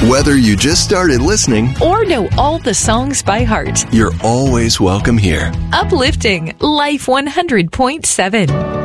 Whether you just started listening or know all the songs by heart, you're always welcome here. Uplifting Life 100.7.